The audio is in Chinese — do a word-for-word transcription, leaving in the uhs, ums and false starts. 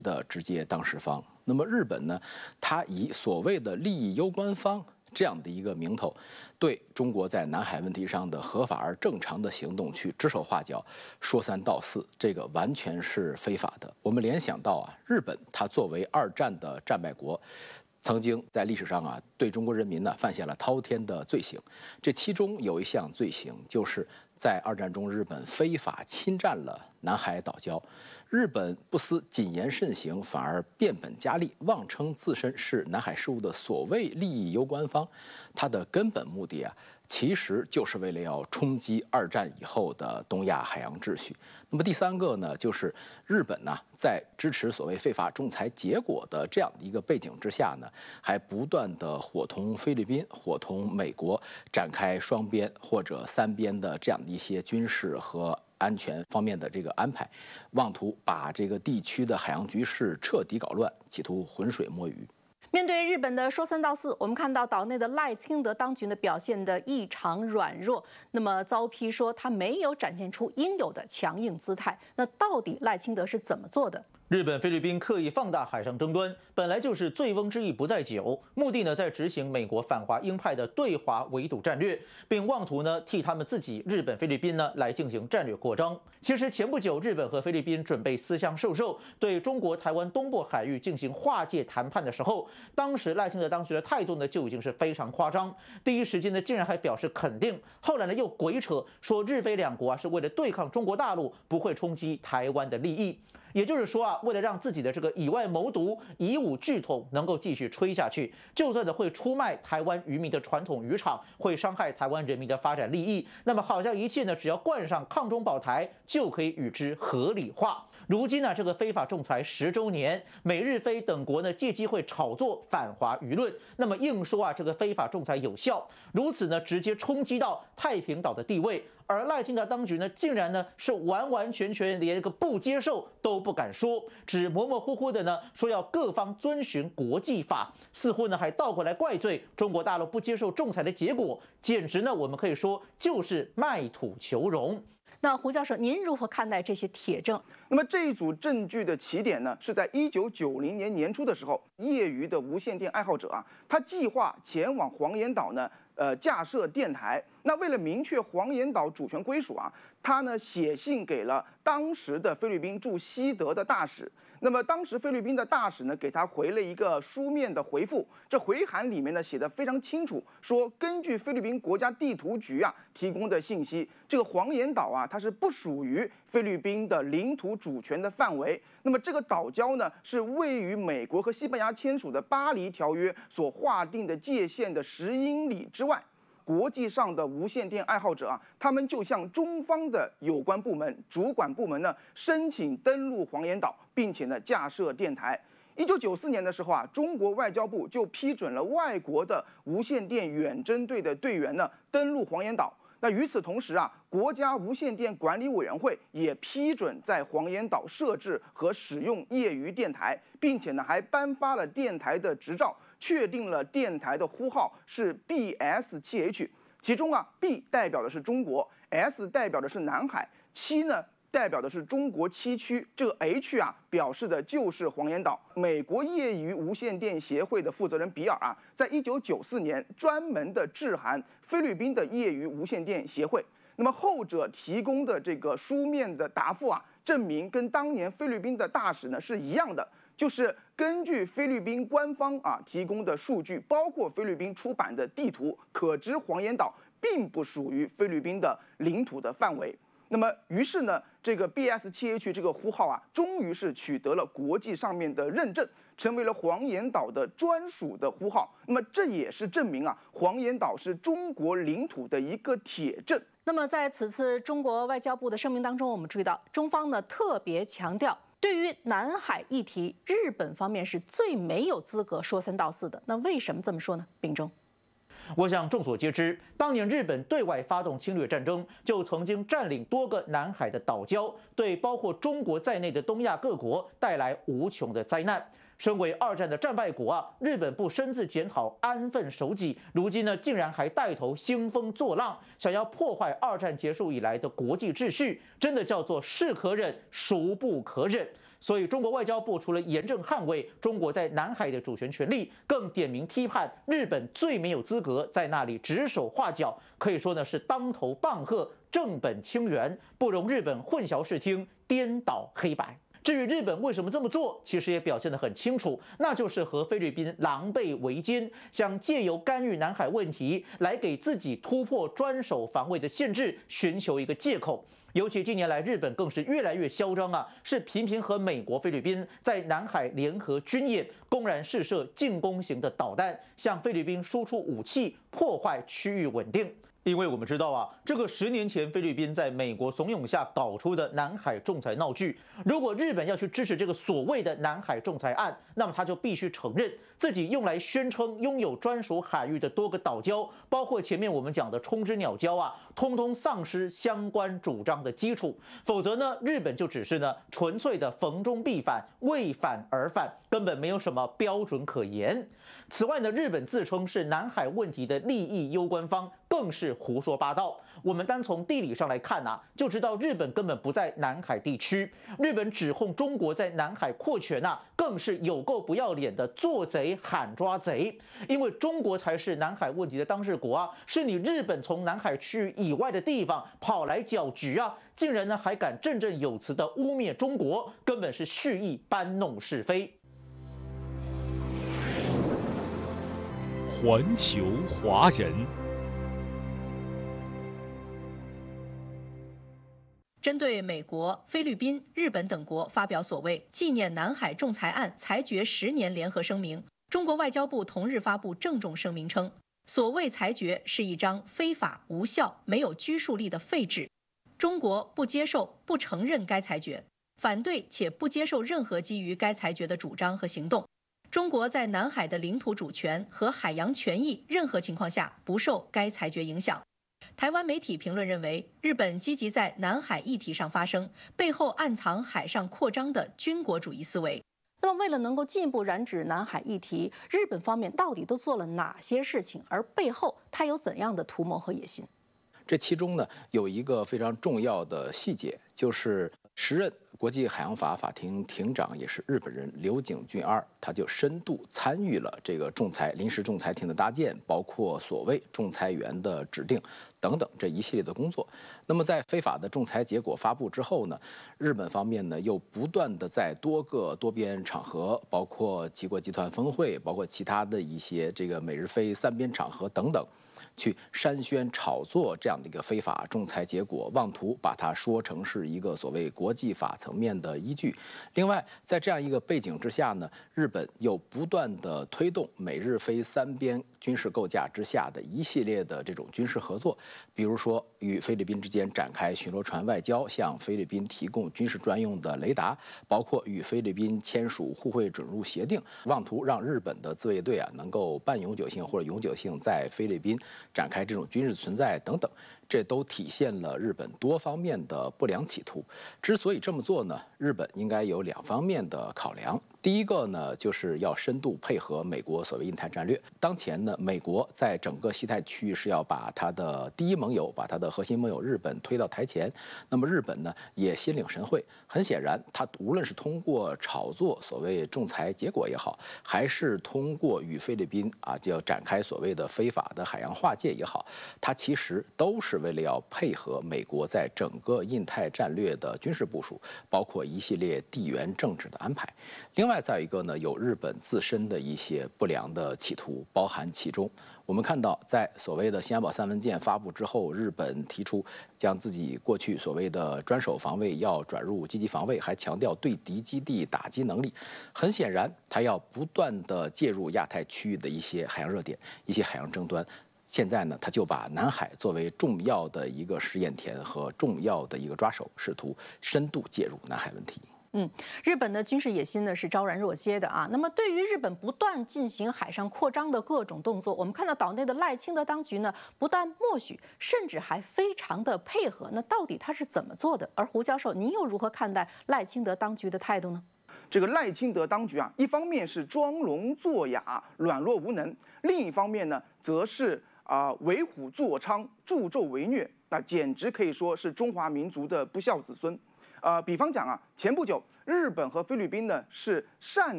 的直接当事方。那么日本呢，它以所谓的利益攸关方这样的一个名头，对中国在南海问题上的合法而正常的行动去指手画脚、说三道四，这个完全是非法的。我们联想到啊，日本它作为二战的战败国，曾经在历史上啊对中国人民呢犯下了滔天的罪行。这其中有一项罪行，就是在二战中日本非法侵占了南海岛礁。日本不思谨言慎行，反而变本加厉，妄称自身是南海事务的所谓利益攸关方。它的根本目的啊，其实就是为了要冲击二战以后的东亚海洋秩序。那么第三个呢，就是日本呢、啊，在支持所谓非法仲裁结果的这样的一个背景之下呢，还不断的伙同菲律宾、伙同美国展开双边或者三边的这样的一些军事和安全方面的这个安排，妄图把这个地区的海洋局势彻底搞乱，企图浑水摸鱼。 面对日本的说三道四，我们看到岛内的赖清德当局呢表现得异常软弱，那么遭批说他没有展现出应有的强硬姿态。那到底赖清德是怎么做的？ 日本、菲律宾刻意放大海上争端，本来就是醉翁之意不在酒，目的呢在执行美国反华鹰派的对华围堵战略，并妄图呢替他们自己日本、菲律宾呢来进行战略扩张。其实前不久，日本和菲律宾准备私相授受，对中国台湾东部海域进行划界谈判的时候，当时赖清德当局的态度呢就已经是非常夸张，第一时间呢竟然还表示肯定，后来呢又鬼扯说日菲两国啊是为了对抗中国大陆，不会冲击台湾的利益。也就是说啊，为了让自己的这个以外谋独、以武拒统能够继续吹下去，就算的会出卖台湾渔民的传统渔场，会伤害台湾人民的发展利益，那么好像一切呢，只要冠上抗中保台，就可以与之合理化。如今呢，这个非法仲裁十周年，美日菲等国呢借机会炒作反华舆论，那么硬说啊这个非法仲裁有效，如此呢直接冲击到太平岛的地位。而赖清德当局呢，竟然呢是完完全全连一个不接受都不敢说，只模模糊糊的呢说要各方遵循国际法，似乎呢还倒过来怪罪中国大陆不接受仲裁的结果，简直呢我们可以说就是卖土求荣。 那胡教授，您如何看待这些铁证？ 那么这一组证据的起点呢，是在一九九零年年初的时候，业余的无线电爱好者啊，他计划前往黄岩岛呢，呃，架设电台。那为了明确黄岩岛主权归属啊，他呢写信给了当时的菲律宾驻西德的大使。那么当时菲律宾的大使呢，给他回了一个书面的回复。这回函里面呢写得非常清楚，说根据菲律宾国家地图局啊提供的信息，这个黄岩岛啊它是不属于菲律宾的领土主权的范围。那么这个岛礁呢是位于美国和西班牙签署的巴黎条约所划定的界限的十英里之外。国际上的无线电爱好者啊，他们就向中方的有关部门、主管部门呢申请登陆黄岩岛，并且呢架设电台。一九九四年的时候啊，中国外交部就批准了外国的无线电远征队的队员呢登陆黄岩岛。那与此同时啊，国家无线电管理委员会也批准在黄岩岛设置和使用业余电台，并且呢还颁发了电台的执照，确定了电台的呼号是 B S 七 H， 其中啊 B 代表的是中国 ，S 代表的是南海，七呢代表的是中国七区，这个 H 啊表示的就是黄岩岛。美国业余无线电协会的负责人比尔啊，在一九九四年专门的致函菲律宾的业余无线电协会，那么后者提供的这个书面的答复啊，证明跟当年菲律宾的大使呢是一样的。就是根据菲律宾官方啊提供的数据，包括菲律宾出版的地图，可知黄岩岛并不属于菲律宾的领土的范围。那么，于是呢，这个 B S 七 H 这个呼号啊，终于是取得了国际上面的认证，成为了黄岩岛的专属的呼号。那么，这也是证明啊，黄岩岛是中国领土的一个铁证。 那么，在此次中国外交部的声明当中，我们注意到，中方呢特别强调，对于南海议题，日本方面是最没有资格说三道四的。那为什么这么说呢？秉忠。 我想众所皆知，当年日本对外发动侵略战争，就曾经占领多个南海的岛礁，对包括中国在内的东亚各国带来无穷的灾难。身为二战的战败国啊，日本不深自检讨、安分守己，如今呢，竟然还带头兴风作浪，想要破坏二战结束以来的国际秩序，真的叫做是可忍，孰不可忍。 所以中国外交部除了严正捍卫中国在南海的主权权利，更点名批判日本最没有资格在那里指手画脚，可以说呢是当头棒喝，正本清源，不容日本混淆视听，颠倒黑白。至于日本为什么这么做，其实也表现得很清楚，那就是和菲律宾狼狈为奸，想借由干预南海问题来给自己突破专守防卫的限制寻求一个借口。尤其近年来，日本更是越来越嚣张啊，是频频和美国、菲律宾在南海联合军演，公然试射进攻型的导弹，向菲律宾输出武器，破坏区域稳定。因为我们知道啊，这个十年前菲律宾在美国怂恿下搞出的南海仲裁闹剧，如果日本要去支持这个所谓的南海仲裁案，那么他就必须承认自己用来宣称拥有专属海域的多个岛礁，包括前面我们讲的冲之鸟礁啊，通通丧失相关主张的基础。否则呢，日本就只是呢纯粹的逢中必反，为反而反，根本没有什么标准可言。此外呢，日本自称是南海问题的利益攸关方，更是胡说八道。我们单从地理上来看啊，就知道日本根本不在南海地区。日本指控中国在南海扩权啊，更是有够不要脸的做贼喊抓贼。因为中国才是南海问题的当事国啊，是你日本从南海区域以外的地方跑来搅局啊，竟然呢还敢振振有词的污蔑中国，根本是蓄意搬弄是非。 环球华人。 针对美国、菲律宾、日本等国发表所谓纪念南海仲裁案裁决十年联合声明，中国外交部同日发布郑重声明称，所谓裁决是一张非法、无效、没有拘束力的废纸，中国不接受、不承认该裁决，反对且不接受任何基于该裁决的主张和行动。中国在南海的领土主权和海洋权益任何情况下不受该裁决影响。台湾媒体评论认为，日本积极在南海议题上发声，背后暗藏海上扩张的军国主义思维。那么，为了能够进一步染指南海议题，日本方面到底都做了哪些事情？而背后它有怎样的图谋和野心？ 这其中呢，有一个非常重要的细节，就是时任国际海洋法法庭庭长也是日本人柳井俊二，他就深度参与了这个仲裁临时仲裁庭的搭建，包括所谓仲裁员的指定等等这一系列的工作。那么在非法的仲裁结果发布之后呢，日本方面呢又不断的在多个多边场合，包括七国集团峰会，包括其他的一些这个美日菲三边场合等等，去煽宣炒作这样的一个非法仲裁结果，妄图把它说成是一个所谓国际法层面的依据。另外，在这样一个背景之下呢，日本又不断的推动美日菲三边军事构架之下的一系列的这种军事合作，比如说与菲律宾之间展开巡逻船外交，向菲律宾提供军事专用的雷达，包括与菲律宾签署互惠准入协定，妄图让日本的自卫队啊能够半永久性或者永久性在菲律宾展开这种军事存在等等，这都体现了日本多方面的不良企图。之所以这么做呢，日本应该有两方面的考量。第一个呢，就是要深度配合美国所谓印太战略。当前呢，美国在整个西太区域是要把它的第一盟友，把它的核心盟友日本推到台前。那么日本呢，也心领神会。很显然，它无论是通过炒作所谓仲裁结果也好，还是通过与菲律宾啊就要展开所谓的非法的海洋划界也好，它其实都是为了要配合美国在整个印太战略的军事部署，包括一系列地缘政治的安排。另外再有一个呢，有日本自身的一些不良的企图包含其中。我们看到，在所谓的新安保三文件发布之后，日本提出将自己过去所谓的专守防卫要转入积极防卫，还强调对敌基地打击能力。很显然，它要不断的介入亚太区域的一些海洋热点、一些海洋争端。现在呢，他就把南海作为重要的一个试验田和重要的一个抓手，试图深度介入南海问题。 嗯，日本的军事野心呢是昭然若揭的啊。那么，对于日本不断进行海上扩张的各种动作，我们看到岛内的赖清德当局呢，不但默许，甚至还非常的配合。那到底他是怎么做的？而胡教授，您又如何看待赖清德当局的态度呢？ 这个赖清德当局啊，一方面是装聋作哑、软弱无能，另一方面呢，则是啊、呃、为虎作伥、助纣为虐，那简直可以说是中华民族的不孝子孙。 呃，比方讲啊，前不久日本和菲律宾呢是擅